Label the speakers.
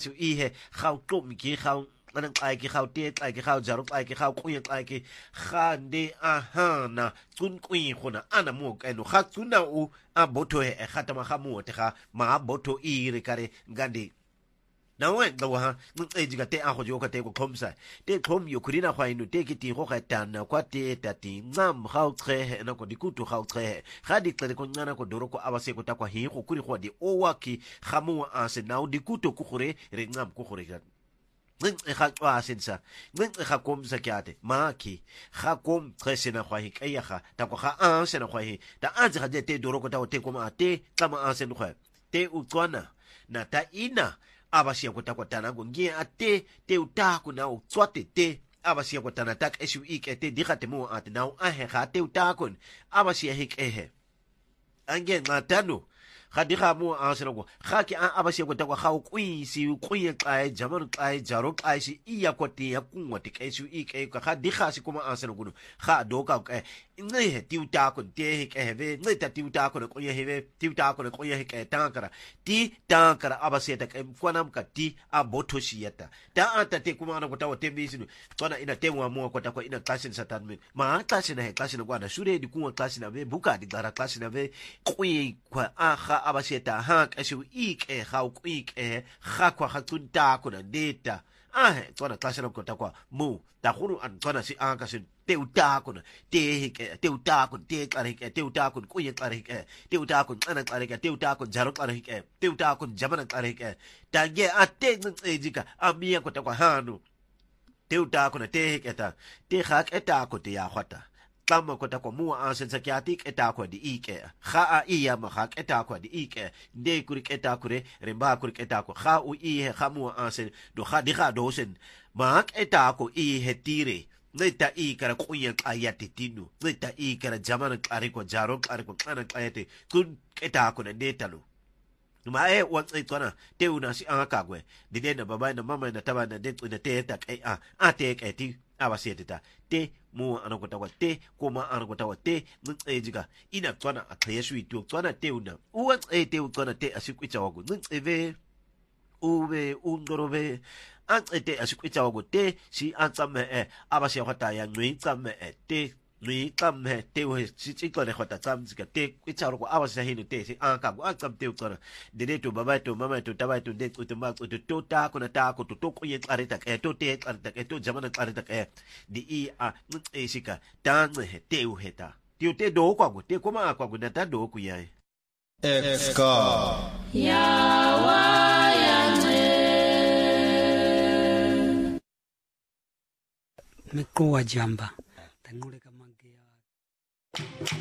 Speaker 1: chu I he khao tlum ki khao nan ai ki khao te ai ki khao jaruk ai ki khao kui ai ki khan de aha na kun kui khona ana mo ka no kha tuna u a boto he khata ma khamu te kha ma boto I re kare ngandi na wen do ha ngi jiga te a ho jo ka te ko khomsa te khom yo kurina khwa inu te ki ti ho ka ta na kwa te ta ti ngam khao tre na ko dikutu khao tre ga di tle ko ngana ko doro ko abase ko ta kwa hi ko kuri khwa di o wa ki khamu a se na dikutu ku khore re ngam ku khore ga ngi kha twa sensa ngi kha kom sa kyate ma ki kha kom tre se na khwa hi ka ya kha ta ko kha a se na khwa hi ta a ga te doro ko ta o te ko ma te tama a se no khwa te u tswana na ta ina abasia ko takwa tana go ngie ate te uta ko na o tswate te abasia ko tana tak esu ik te digate mo at na a he ga te uta ko abasia hik ehe ange ngatano ga diga mo a se go ga ke abasia ko takwa ga o kwisi o kwie kai jamar kai jaro kai si iya ko te ya kunwa te esu ik ga diga si kuma a se go ga do ka ngai he ti uta ko te hik ehve ngai ta ti uta ko ko ye heve ti uta ko ko ye hik tankara ti tankara abasia ta kwanam ka ti aboto shieta ta ata te kuma na ko ta te bisinu tsona ina te mo ko ta ko ina klasin satan me ma klasin he klasin ko na shure di kuma klasin ave buka di gara klasin ave kwi kwa aha abasia ta ha ka shu ik ha ku ik ha kwa ha tunta ko na data tsona klasin ko ta kwa mu ta khuru an tsona si an ka sin te uta ko te uta ko te klare te uta ko ye klare te uta ko ana klare te uta ko jaro klare te uta ko jamana klare ta ge ate jika amia ko ta kwa hanu te uta ko te ta te khak eta ko te ya khata tama ko ta ko mu a sensa kiatik eta ko di ike kha a iya ma khak eta ko di ike de kurik eta kure remba kurik eta ko kha u I he kha mu a sen do kha di kha do sen mak eta ko I he tire neta I kara kuya ayate tinu neta I kara jamana klare ko jaro klare ko kana ayate kun eta ko na neta lo ma wan tsona te una si anga gwe di na baba na mama na taba na de na te ta a te ke ti abasiete ta te mo ana ko tawa te ko ma ana ko tawa te jiga ina tsona a tyesu itu tsona te una uwa te tsona te asikwitsa wago ve uve undorobe ante asikwitsa wago te si antsame abasia khata ya ngwi tsame te nui kam he te o si chiko ne khota tsam tsika te kwitsa ro ko abasia hinu te si anka go atsam te tsona de to baba to mama to taba to de to ma to ta ko na ta ko to ko ye tsare ta to te tsare ta to jamana tsare ta di I a sika ta he te o heta ti te do kwa go te ko ma kwa go na ta do ku ya
Speaker 2: Exka
Speaker 3: Yawa yanwe
Speaker 4: Meko wa jamba tangule kama